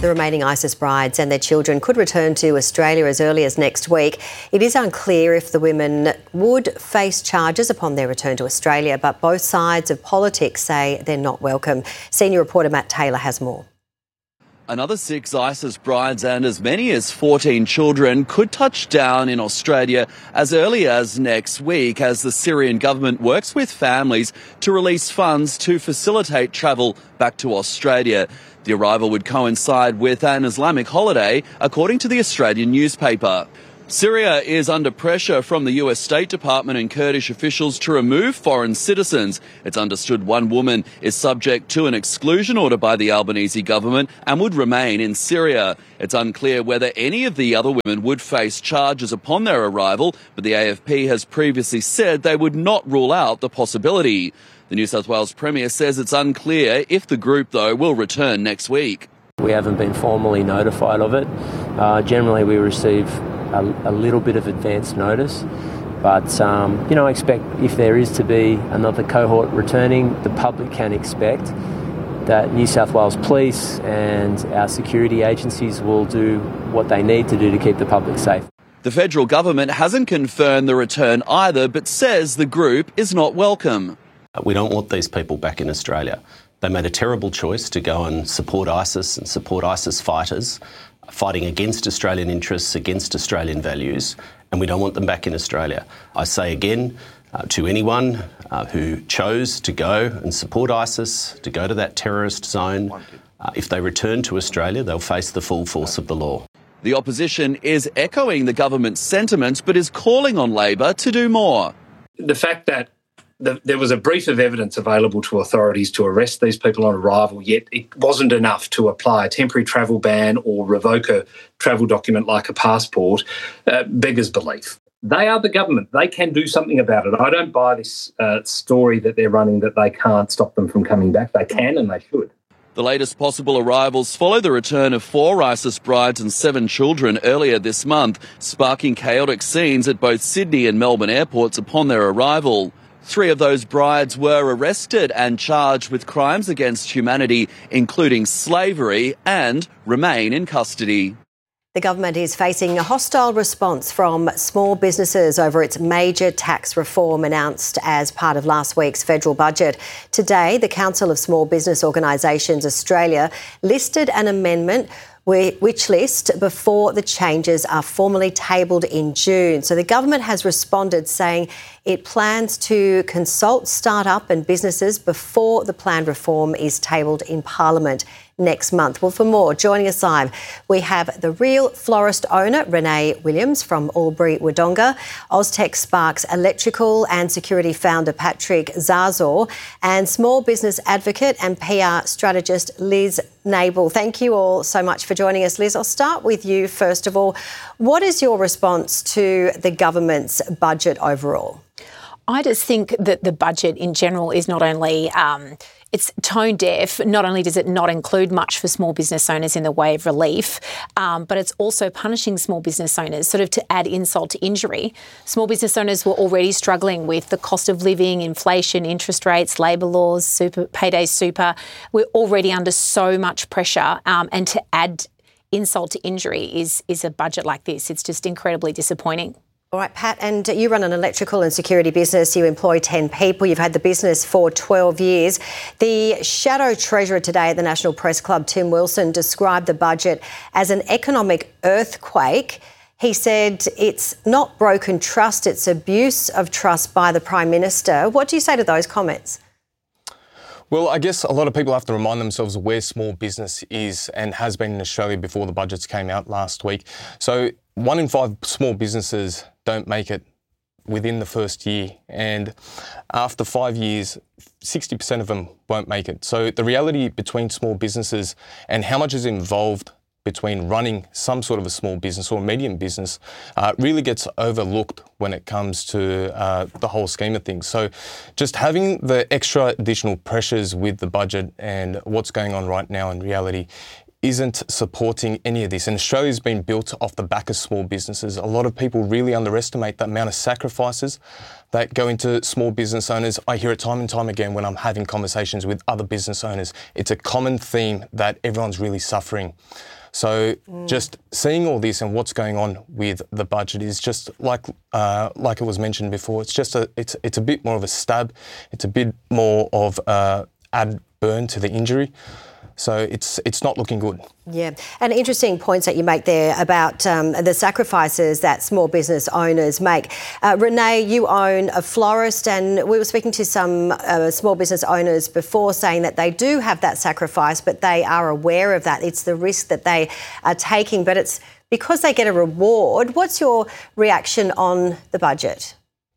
The remaining ISIS brides and their children could return to Australia as early as next week. It is unclear if the women would face charges upon their return to Australia, but both sides of politics say they're not welcome. Senior reporter Matt Taylor has more. Another 6 ISIS brides and as many as 14 children could touch down in Australia as early as next week as the Syrian government works with families to release funds to facilitate travel back to Australia. The arrival would coincide with an Islamic holiday, according to the Australian newspaper. Syria is under pressure from the US State Department and Kurdish officials to remove foreign citizens. It's understood one woman is subject to an exclusion order by the Albanese government and would remain in Syria. It's unclear whether any of the other women would face charges upon their arrival, but the AFP has previously said they would not rule out the possibility. The New South Wales Premier says it's unclear if the group, though, will return next week. We haven't been formally notified of it. Generally, we receive a little bit of advance notice, but I expect if there is to be another cohort returning, the public can expect that New South Wales Police and our security agencies will do what they need to do to keep the public safe. The federal government hasn't confirmed the return either, but says the group is not welcome. We don't want these people back in Australia. They made a terrible choice to go and support ISIS and support ISIS fighters, fighting against Australian interests, against Australian values, and we don't want them back in Australia. I say again to anyone who chose to go and support ISIS, to go to that terrorist zone, if they return to Australia, they'll face the full force of the law. The opposition is echoing the government's sentiments, but is calling on Labor to do more. The fact that there was a brief of evidence available to authorities to arrest these people on arrival, yet it wasn't enough to apply a temporary travel ban or revoke a travel document like a passport, beggars belief. They are the government. They can do something about it. I don't buy this story that they're running that they can't stop them from coming back. They can and they should. The latest possible arrivals follow the return of 4 ISIS brides and 7 children earlier this month, sparking chaotic scenes at both Sydney and Melbourne airports upon their arrival. 3 of those brides were arrested and charged with crimes against humanity, including slavery, and remain in custody. The government is facing a hostile response from small businesses over its major tax reform announced as part of last week's federal budget. Today, the Council of Small Business Organisations Australia listed an amendment which list before the changes are formally tabled in June. So the government has responded saying it plans to consult start-up and businesses before the planned reform is tabled in Parliament next month. Well, for more, joining us live, we have the Real Florist owner, Renee Williams from Albury Wodonga, Oztech Sparks Electrical and Security founder Patrick Zazor, and small business advocate and PR strategist Liz Nabel. Thank you all so much for joining us. Liz, I'll start with you first of all. What is your response to the government's budget overall? I just think that the budget in general is not only it's tone deaf. Not only does it not include much for small business owners in the way of relief, but it's also punishing small business owners, sort of to add insult to injury. Small business owners were already struggling with the cost of living, inflation, interest rates, labour laws, payday super. We're already under so much pressure, and to add insult to injury is a budget like this. It's just incredibly disappointing. All right, Pat, and you run an electrical and security business. You employ 10 people. You've had the business for 12 years. The Shadow Treasurer today at the National Press Club, Tim Wilson, described the budget as an economic earthquake. He said it's not broken trust, it's abuse of trust by the Prime Minister. What do you say to those comments? Well, I guess a lot of people have to remind themselves of where small business is and has been in Australia before the budgets came out last week. So 1 in 5 small businesses don't make it within the first year. And after 5 years, 60% of them won't make it. So the reality between small businesses and how much is involved between running some sort of a small business or a medium business really gets overlooked when it comes to the whole scheme of things. So just having the extra additional pressures with the budget and what's going on right now in reality, isn't supporting any of this. And Australia's been built off the back of small businesses. A lot of people really underestimate the amount of sacrifices that go into small business owners. I hear it time and time again when I'm having conversations with other business owners. It's a common theme that everyone's really suffering. So just seeing all this and what's going on with the budget is just like it was mentioned before. It's just it's a bit more of a stab. It's a bit more of add burn to the injury. So it's not looking good. Yeah, and interesting points that you make there about the sacrifices that small business owners make. Renee, you own a florist, and we were speaking to some small business owners before saying that they do have that sacrifice, but they are aware of that. It's the risk that they are taking, but it's because they get a reward. What's your reaction on the budget?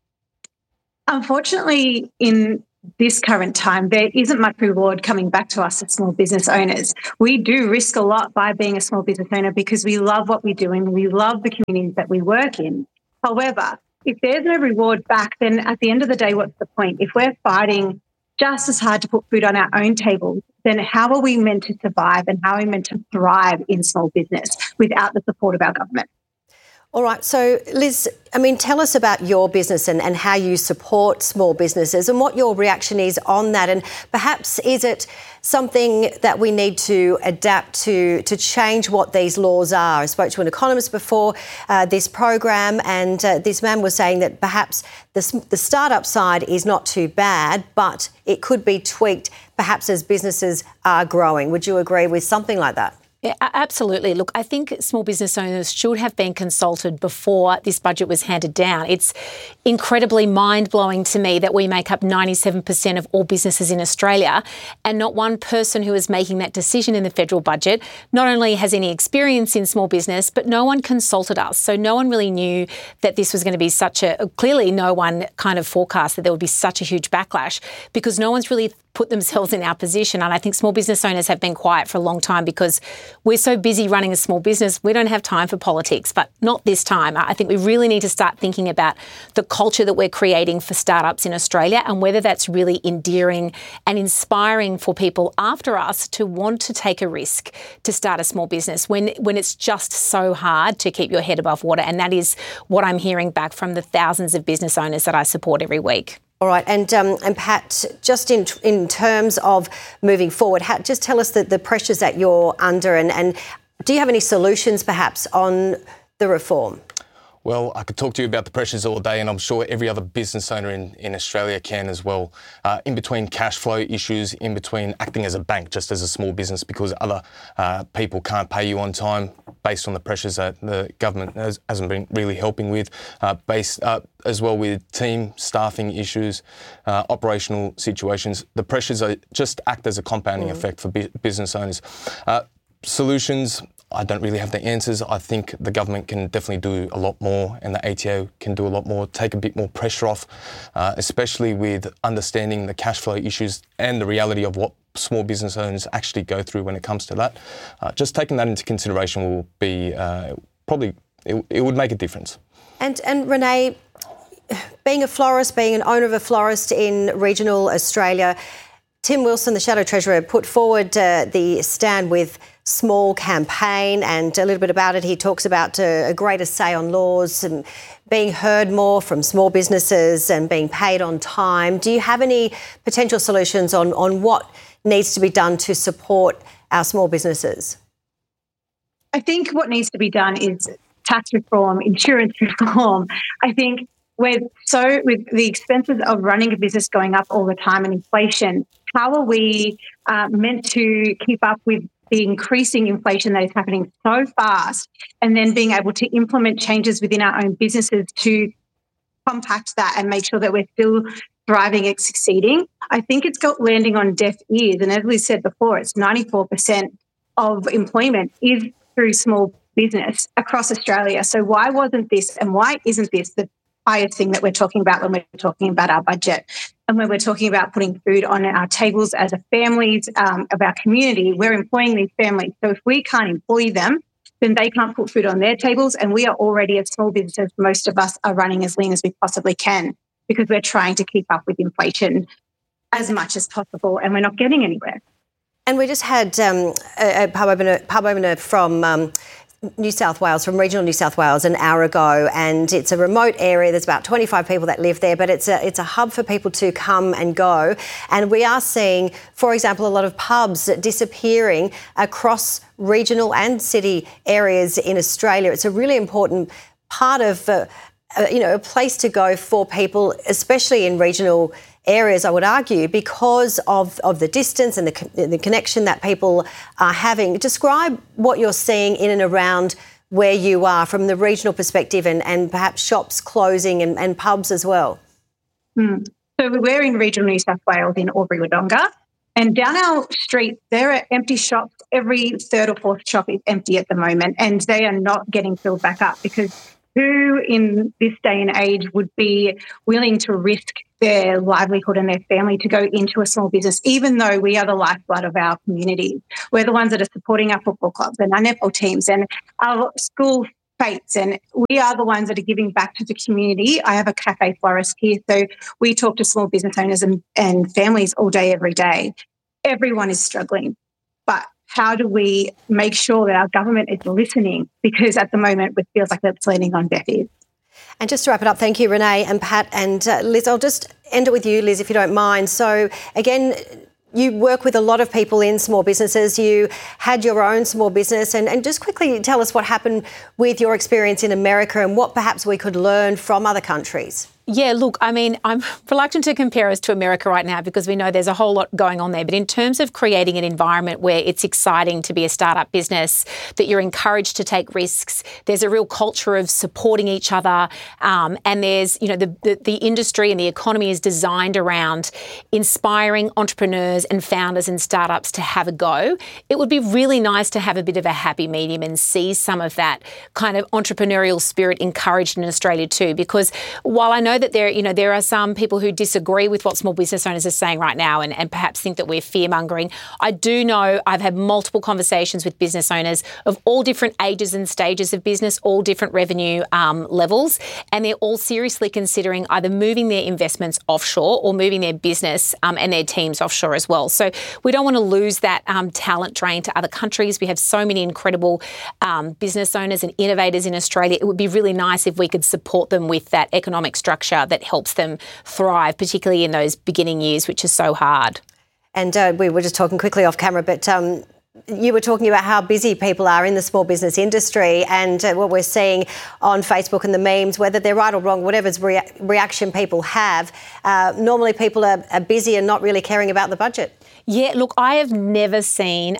Unfortunately, in this current time, there isn't much reward coming back to us as small business owners. We do risk a lot by being a small business owner because we love what we do and we love the communities that we work in. However, if there's no reward back, then at the end of the day, what's the point? If we're fighting just as hard to put food on our own tables, then how are we meant to survive and how are we meant to thrive in small business without the support of our government? All right, so Liz, tell us about your business and how you support small businesses and what your reaction is on that, and perhaps is it something that we need to adapt to change what these laws are? I spoke to an economist before this program, and this man was saying that perhaps the startup side is not too bad, but it could be tweaked perhaps as businesses are growing. Would you agree with something like that? Yeah, absolutely. Look, I think small business owners should have been consulted before this budget was handed down. It's incredibly mind-blowing to me that we make up 97% of all businesses in Australia, and not one person who is making that decision in the federal budget not only has any experience in small business, but no one consulted us. So no one really knew that this was going to be clearly no one kind of forecast that there would be such a huge backlash, because no one's really put themselves in our position. And I think small business owners have been quiet for a long time because we're so busy running a small business, we don't have time for politics, but not this time. I think we really need to start thinking about the culture that we're creating for startups in Australia and whether that's really endearing and inspiring for people after us to want to take a risk to start a small business when it's just so hard to keep your head above water. And that is what I'm hearing back from the thousands of business owners that I support every week. All right, and Pat, just in terms of moving forward, just tell us the pressures that you're under, and do you have any solutions perhaps on the reform? Well, I could talk to you about the pressures all day, and I'm sure every other business owner in Australia can as well. In between cash flow issues, in between acting as a bank just as a small business because other people can't pay you on time based on the pressures that the government hasn't been really helping with, based as well with team staffing issues, operational situations. The pressures just act as a compounding effect for business owners. Solutions, I don't really have the answers. I think the government can definitely do a lot more, and the ATO can do a lot more, take a bit more pressure off, especially with understanding the cash flow issues and the reality of what small business owners actually go through when it comes to that. Just taking that into consideration will be probably, it would make a difference. And Renee, being a florist, being an owner of a florist in regional Australia, Tim Wilson, the Shadow Treasurer, put forward the Stand With Small campaign, and a little bit about it. He talks about a greater say on laws and being heard more from small businesses and being paid on time. Do you have any potential solutions on what needs to be done to support our small businesses? I think what needs to be done is tax reform, insurance reform. I think with the expenses of running a business going up all the time and inflation, how are we meant to keep up with the increasing inflation that is happening so fast, and then being able to implement changes within our own businesses to compact that and make sure that we're still thriving and succeeding? I think it's got landing on deaf ears. And as we said before, it's 94% of employment is through small business across Australia. So why wasn't this, and why isn't this the highest thing that we're talking about when we're talking about our budget? And when we're talking about putting food on our tables as a families of our community, we're employing these families. So if we can't employ them, then they can't put food on their tables. And we are already, as small businesses, most of us are running as lean as we possibly can because we're trying to keep up with inflation as much as possible, and we're not getting anywhere. And we just had a pub owner from New South Wales, from regional New South Wales, an hour ago, and it's a remote area. There's about 25 people that live there, but it's a hub for people to come and go. And we are seeing, for example, a lot of pubs disappearing across regional and city areas in Australia. It's a really important part of a place to go for people, especially in regional areas, I would argue, because of the distance and the connection that people are having. Describe what you're seeing in and around where you are from the regional perspective, and perhaps shops closing and pubs as well. So we're in regional New South Wales in Albury-Wodonga, and down our street there are empty shops. Every third or fourth shop is empty at the moment, and they are not getting filled back up, because who in this day and age would be willing to risk their livelihood and their family to go into a small business, even though we are the lifeblood of our community? We're the ones that are supporting our football clubs and our netball teams and our school fates, and we are the ones that are giving back to the community. I have a cafe florist here, so we talk to small business owners and families all day, every day. Everyone is struggling, but how do we make sure that our government is listening? Because at the moment it feels like it's leaning on deaf ears. And just to wrap it up, thank you, Renee and Pat and Liz. I'll just end it with you, Liz, if you don't mind. So, again, you work with a lot of people in small businesses. You had your own small business. And just quickly tell us what happened with your experience in America and what perhaps we could learn from other countries. Yeah, look, I mean, I'm reluctant to compare us to America right now because we know there's a whole lot going on there. But in terms of creating an environment where it's exciting to be a startup business, that you're encouraged to take risks, there's a real culture of supporting each other, and there's, the industry and the economy is designed around inspiring entrepreneurs and founders and startups to have a go. It would be really nice to have a bit of a happy medium and see some of that kind of entrepreneurial spirit encouraged in Australia too, because while I know that there are some people who disagree with what small business owners are saying right now and perhaps think that we're fear-mongering, I do know I've had multiple conversations with business owners of all different ages and stages of business, all different revenue levels, and they're all seriously considering either moving their investments offshore or moving their business and their teams offshore as well. So we don't want to lose that talent drain to other countries. We have so many incredible business owners and innovators in Australia. It would be really nice if we could support them with that economic structure that helps them thrive, particularly in those beginning years, which is so hard. And we were just talking quickly off camera, but you were talking about how busy people are in the small business industry, and what we're seeing on Facebook and the memes, whether they're right or wrong, whatever's reaction people have, normally people are busy and not really caring about the budget. Yeah, look, I have never seen,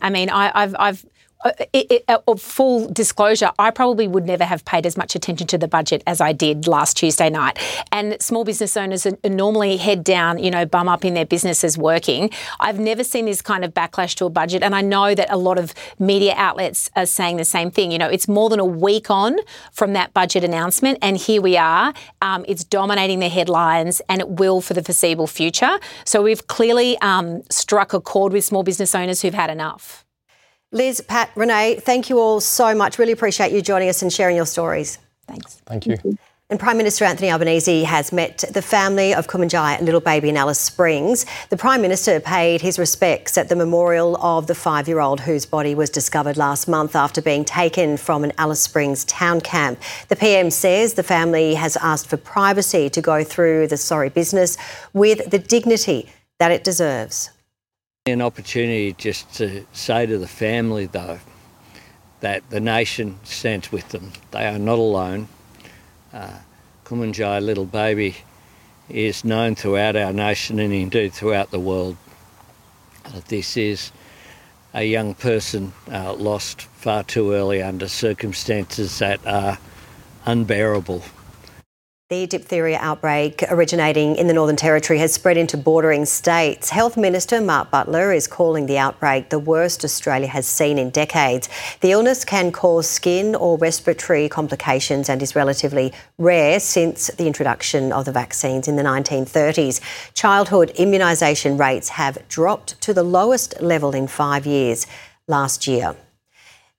full disclosure, I probably would never have paid as much attention to the budget as I did last Tuesday night. And small business owners are normally head down, bum up in their businesses working. I've never seen this kind of backlash to a budget. And I know that a lot of media outlets are saying the same thing. It's more than a week on from that budget announcement. And here we are. It's dominating the headlines, and it will for the foreseeable future. So we've clearly struck a chord with small business owners who've had enough. Liz, Pat, Renee, thank you all so much. Really appreciate you joining us and sharing your stories. Thanks. Thank you. And Prime Minister Anthony Albanese has met the family of Kumanjai, a little baby in Alice Springs. The Prime Minister paid his respects at the memorial of the 5-year-old whose body was discovered last month after being taken from an Alice Springs town camp. The PM says the family has asked for privacy to go through the sorry business with the dignity that it deserves. An opportunity just to say to the family, though, that the nation stands with them. They are not alone. Kumanjai, little baby, is known throughout our nation and indeed throughout the world. This is a young person lost far too early under circumstances that are unbearable. The diphtheria outbreak originating in the Northern Territory has spread into bordering states. Health Minister Mark Butler is calling the outbreak the worst Australia has seen in decades. The illness can cause skin or respiratory complications and is relatively rare since the introduction of the vaccines in the 1930s. Childhood immunisation rates have dropped to the lowest level in 5 years last year.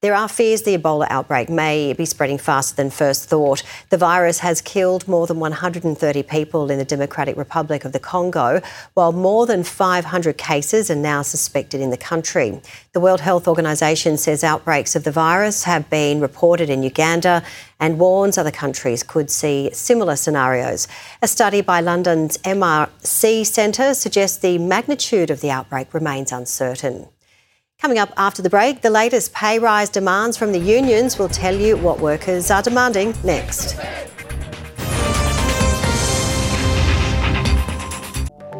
There are fears the Ebola outbreak may be spreading faster than first thought. The virus has killed more than 130 people in the Democratic Republic of the Congo, while more than 500 cases are now suspected in the country. The World Health Organization says outbreaks of the virus have been reported in Uganda and warns other countries could see similar scenarios. A study by London's MRC Centre suggests the magnitude of the outbreak remains uncertain. Coming up after the break, the latest pay rise demands from the unions. Will tell you what workers are demanding next.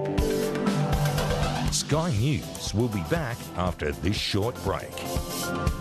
Sky News will be back after this short break.